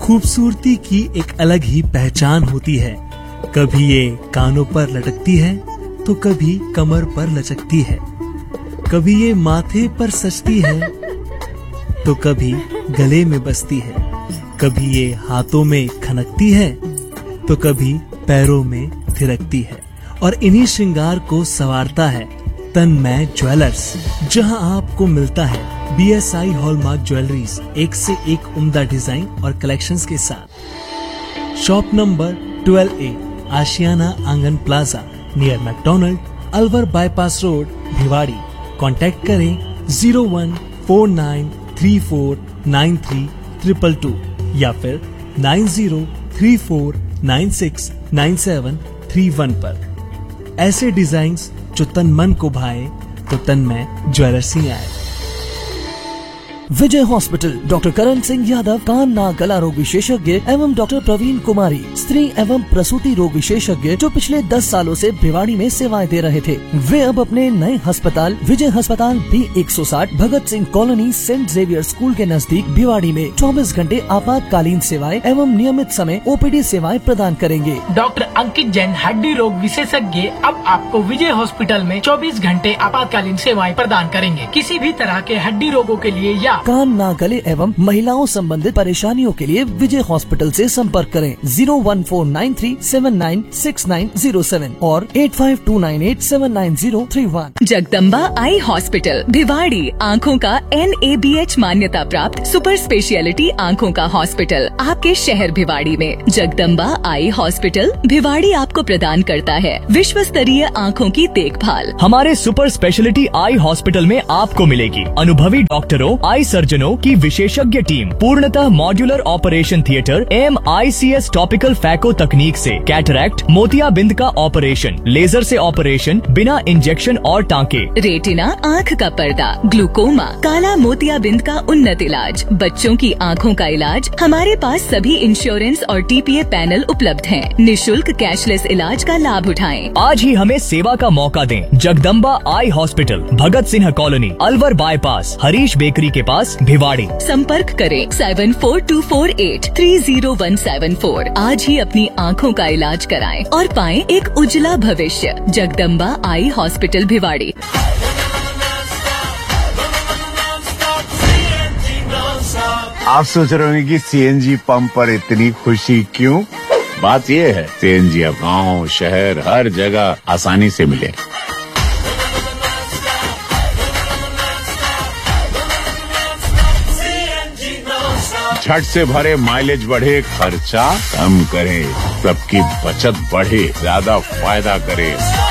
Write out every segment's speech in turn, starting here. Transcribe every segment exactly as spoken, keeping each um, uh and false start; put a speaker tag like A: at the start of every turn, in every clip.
A: खूबसूरती की एक अलग ही पहचान होती है। कभी ये कानों पर लटकती है तो कभी कमर पर लचकती है, कभी ये माथे पर सजती है तो कभी गले में बसती है, कभी ये हाथों में खनकती है तो कभी पैरों में थिरकती है। और इन्हीं श्रृंगार को संवारता है तन्मय ज्वेलर्स, जहां आपको मिलता है B S I hallmark jewelleries एक से एक उम्दा डिजाइन और कलेक्शंस के साथ। शॉप नंबर ट्वेल्व ए, आशियाना आंगन plaza, near McDonald, Alwar bypass road, Bhiwadi. Contact करें zero one four nine three four nine three triple two या फिर nine zero three four nine six nine seven three one पर। ऐसे designs जो तन मन को भाए तो तन्मय ज्वेलर्स ही आए।
B: विजय हॉस्पिटल, डॉक्टर करण सिंह यादव, कान नाक गला रोग विशेषज्ञ एवं डॉक्टर प्रवीण कुमारी, स्त्री एवं प्रसूति रोग विशेषज्ञ, जो पिछले दस सालों से भिवाड़ी में सेवाएं दे रहे थे, वे अब अपने नए अस्पताल विजय अस्पताल बी एक सौ साठ Bhagat Singh colony Saint Xavier school के नजदीक भिवाड़ी में चौबीस घंटे आपातकालीन सेवाएं एवं नियमित समय ओ पी डी सेवाएं प्रदान करेंगे।
C: डॉक्टर अंकित जैन, हड्डी रोग विशेषज्ञ, अब आपको विजय हॉस्पिटल में चौबीस घंटे आपातकालीन सेवाएं प्रदान करेंगे। किसी भी तरह के हड्डी रोगों के लिए या
B: कान नाक गले एवं महिलाओं संबंधित परेशानियों के लिए विजय हॉस्पिटल से संपर्क करें zero one four nine three seven nine six nine zero seven और eight five to nine eight seven nine zero three one.
D: Jagdamba eye hospital Bhiwadi, आँखों का एन ए बी एच मान्यता प्राप्त सुपर स्पेशलिटी आँखों का हॉस्पिटल आपके शहर भिवाड़ी में। जगदम्बा आई हॉस्पिटल भिवाड़ी आपको प्रदान करता है विश्व स्तरीय आँखों की देखभाल।
E: हमारे सुपर स्पेशलिटी आई हॉस्पिटल में आपको मिलेगी अनुभवी डॉक्टरों, आई सर्जनों की विशेषज्ञ टीम, पूर्णतः मॉड्यूलर ऑपरेशन थिएटर, एम आई सी एस टॉपिकल फैको तकनीक से कैटरैक्ट, मोतियाबिंद का ऑपरेशन, लेजर से ऑपरेशन बिना इंजेक्शन और टांके,
D: रेटिना आँख का पर्दा, ग्लूकोमा, काला मोतियाबिंद का उन्नत इलाज, बच्चों की आँखों का इलाज। हमारे पास सभी इंश्योरेंस और टी पी ए पैनल उपलब्ध हैं। निशुल्क कैशलेस इलाज का लाभ उठाएं।
E: आज ही हमें सेवा का मौका दें। Jagdamba eye hospital, Bhagat Singh colony, Alwar bypass, Harish bakery के पास, भिवाड़ी।
D: संपर्क करें seven four to four eight three zero one seven four. आज ही अपनी आँखों का इलाज कराएं और पाएं एक उज्जवला भविष्य। Jagdamba eye hospital Bhiwadi.
F: आप सोच रहे होंगे कि सी एन जी पंप पर इतनी खुशी क्यों? बात ये है, सी एन जी अब गाँव शहर हर जगह आसानी से मिले। झट से भरे, माइलेज बढ़े, खर्चा कम करे, सबकी बचत बढ़े, ज्यादा फायदा करे।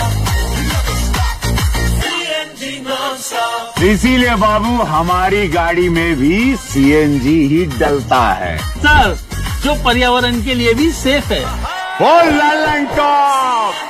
F: इसीलिए बाबू हमारी गाड़ी में भी सी एन जी ही डलता है
G: सर, जो पर्यावरण के लिए भी सेफ है।
F: बोल Lalan top.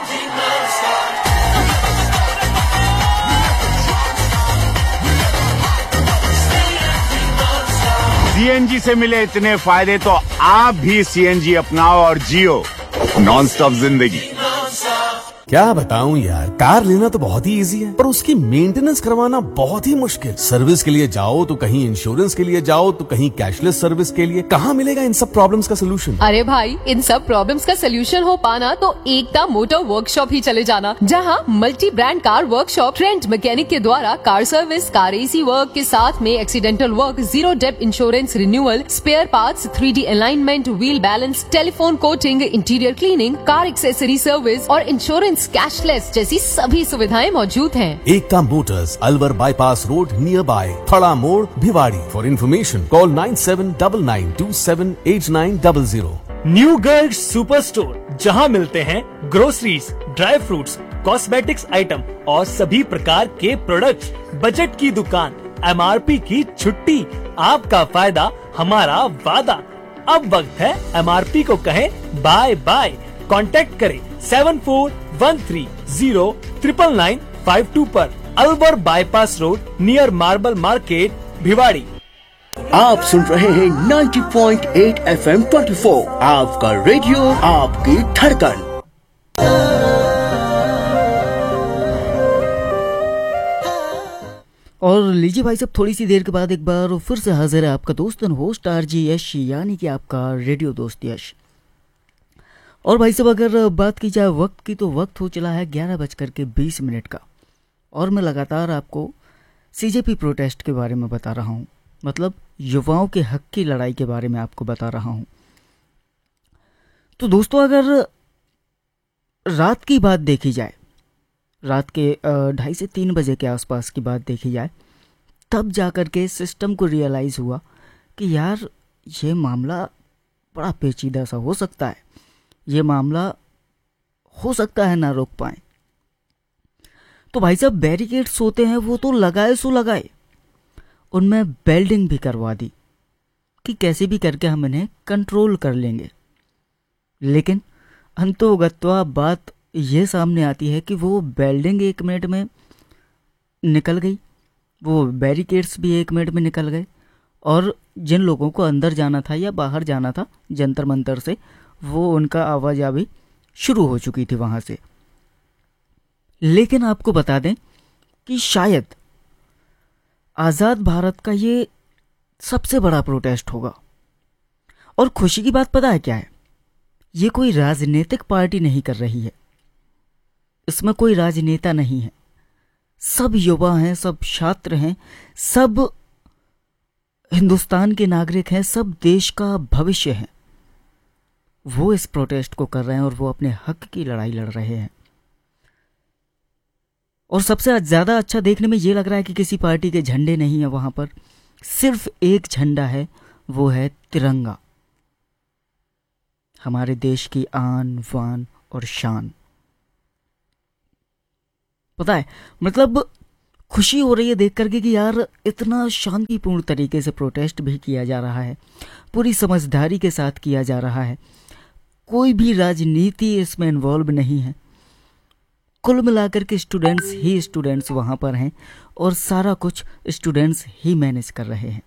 F: C N G से मिले इतने फायदे तो आप भी सी एन जी अपनाओ और जियो नॉन स्टॉप जिंदगी।
H: क्या बताऊं यार, कार लेना तो बहुत ही इजी है पर उसकी मेंटेनेंस करवाना बहुत ही मुश्किल। सर्विस के लिए जाओ तो कहीं इंश्योरेंस के लिए जाओ तो कहीं कैशलेस सर्विस के लिए। कहाँ मिलेगा इन सब प्रॉब्लम्स का सोल्यूशन?
I: अरे भाई, इन सब प्रॉब्लम्स का सोल्यूशन हो पाना तो एकता मोटर वर्कशॉप ही चले जाना, जहां multi brand car workshop trend mechanic के द्वारा कार सर्विस, कार ए सी वर्क के साथ में accidental work, zero depth insurance renewal, spare parts, three D alignment, wheel balance, telephone coating, interior cleaning, car accessory service और insurance cashless जैसी सभी सुविधाएं मौजूद हैं।
H: एकता Motors, Alwar bypass road, near by थड़ा मोड़, Bhiwadi. For information call nine seven double nine to seven eight nine double zero.
A: New Garg super store, जहां मिलते हैं groceries, dry fruits, cosmetics item और सभी प्रकार के प्रोडक्ट्स। बजट की दुकान, एम आर पी की छुट्टी, आपका फायदा हमारा वादा। अब वक्त है एम आर पी को कहें बाय बाय। कांटेक्ट करें seven four one three zero triple nine five to पर, Alwar bypass road, near marble market, Bhiwadi.
J: आप सुन रहे हैं ninety point eight F M twenty four, आपका रेडियो, आपकी धड़कन।
K: और लीजिए भाई साहब, थोड़ी सी देर के बाद एक बार फिर से हाजिर है आपका दोस्त एंड होस्ट आरजी यश, यानी कि आपका रेडियो दोस्त यश। और भाई साहब अगर बात की जाए वक्त की, तो वक्त हो चला है ग्यारह बजकर के बीस मिनट का, और मैं लगातार आपको सीजेपी प्रोटेस्ट के बारे में बता रहा हूँ, मतलब युवाओं के हक की लड़ाई के बारे में आपको बता रहा हूँ। तो दोस्तों अगर रात की बात देखी जाए, रात के ढाई से तीन बजे के आसपास की बात देखी जाए, तब जाकर के सिस्टम को रियलाइज़ हुआ कि यार ये मामला बड़ा पेचीदा सा हो सकता है, ये मामला हो सकता है ना रोक पाए। तो भाई साहब बैरिकेड्स होते हैं वो तो लगाए सो लगाए, उनमें बेल्डिंग भी करवा दी कि कैसे भी करके हम इन्हें कंट्रोल कर लेंगे। लेकिन अंतोगत्वा बात ये सामने आती है कि वो बेल्डिंग एक मिनट में निकल गई, वो बैरिकेड्स भी एक मिनट में निकल गए, और जिन लोगों को अंदर जाना था या बाहर जाना था जंतर मंतर से, वो उनका आवाजाही शुरू हो चुकी थी वहां से। लेकिन आपको बता दें कि शायद आज़ाद भारत का ये सबसे बड़ा प्रोटेस्ट होगा। और खुशी की बात पता है क्या है, ये कोई राजनीतिक पार्टी नहीं कर रही है, इसमें कोई राजनेता नहीं है, सब युवा हैं, सब छात्र हैं, सब हिंदुस्तान के नागरिक हैं, सब देश का भविष्य हैं। वो इस प्रोटेस्ट को कर रहे हैं और वो अपने हक की लड़ाई लड़ रहे हैं। और सबसे ज्यादा अच्छा देखने में ये लग रहा है कि किसी पार्टी के झंडे नहीं है वहां पर, सिर्फ एक झंडा है, वो है तिरंगा, हमारे देश की आन वान और शान। पता है, मतलब खुशी हो रही है देख करके कि यार इतना शांतिपूर्ण तरीके से प्रोटेस्ट भी किया जा रहा है, पूरी समझदारी के साथ किया जा रहा है, कोई भी राजनीति इसमें इन्वॉल्व नहीं है। कुल मिलाकर के स्टूडेंट्स ही स्टूडेंट्स वहां पर हैं और सारा कुछ स्टूडेंट्स ही मैनेज कर रहे हैं।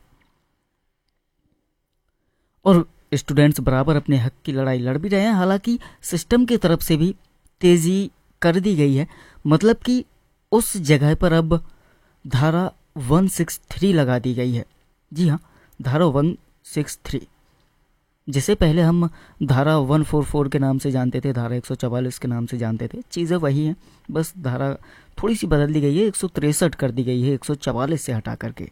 K: और स्टूडेंट्स बराबर अपने हक की लड़ाई लड़ भी रहे हैं। हालांकि सिस्टम की तरफ से भी तेजी कर दी गई है, मतलब कि उस जगह पर अब धारा एक सौ तिरसठ लगा दी गई है। जी हाँ, धारा एक सौ तिरसठ, जिसे पहले हम धारा एक सौ चौवालीस के नाम से जानते थे, धारा एक सौ चवालीस के नाम से जानते थे, चीज़ें वही हैं, बस धारा थोड़ी सी बदल दी गई है, एक सौ तिरसठ कर दी गई है एक सौ चवालीस से हटा करके।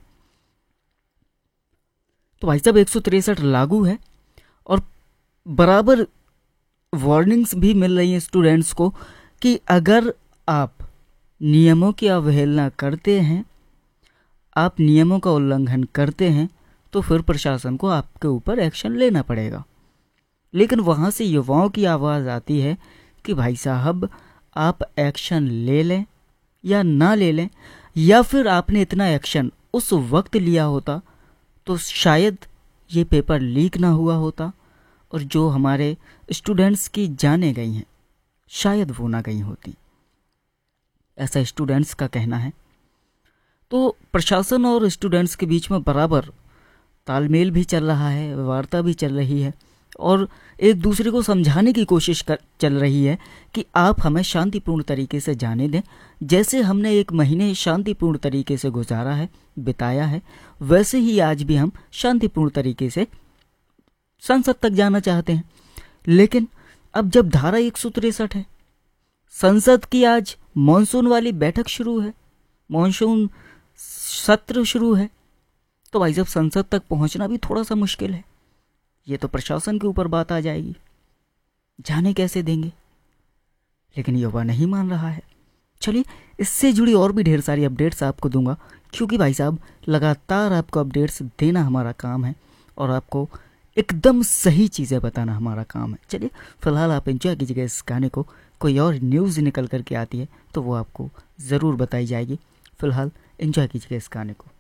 K: तो भाई साहब एक सौ तिरसठ लागू है और बराबर वार्निंग्स भी मिल रही हैं स्टूडेंट्स को कि अगर आप नियमों की अवहेलना करते हैं, आप नियमों का उल्लंघन करते हैं, तो फिर प्रशासन को आपके ऊपर एक्शन लेना पड़ेगा। लेकिन वहाँ से युवाओं की आवाज़ आती है कि भाई साहब आप एक्शन ले लें या ना ले लें, या फिर आपने इतना एक्शन उस वक्त लिया होता तो शायद ये पेपर लीक ना हुआ होता और जो हमारे स्टूडेंट्स की जानें गई हैं शायद वो ना गई होती, ऐसा स्टूडेंट्स का कहना है। तो प्रशासन और स्टूडेंट्स के बीच में बराबर तालमेल भी चल रहा है, वार्ता भी चल रही है और एक दूसरे को समझाने की कोशिश कर चल रही है कि आप हमें शांतिपूर्ण तरीके से जाने दें। जैसे हमने एक महीने शांतिपूर्ण तरीके से गुजारा है, बिताया है, वैसे ही आज भी हम शांतिपूर्ण तरीके से संसद तक जाना चाहते हैं। लेकिन अब जब धारा एक सौ तिरसठ है, संसद की आज मॉनसून वाली बैठक शुरू है, मॉनसून सत्र शुरू है, तो भाई साहब संसद तक पहुंचना भी थोड़ा सा मुश्किल है। ये तो प्रशासन के ऊपर बात आ जाएगी, जाने कैसे देंगे, लेकिन युवा नहीं मान रहा है। चलिए इससे जुड़ी और भी ढेर सारी अपडेट्स आपको दूंगा, क्योंकि भाई साहब लगातार आपको अपडेट्स देना हमारा काम है और आपको एकदम सही चीज़ें बताना हमारा काम है। चलिए फिलहाल आप एंजॉय कीजिएगा इस गाने को, कोई और न्यूज़ निकल करके आती है तो वो आपको ज़रूर बताई जाएगी। फिलहाल एंजॉय कीजिएगा इस गाने को।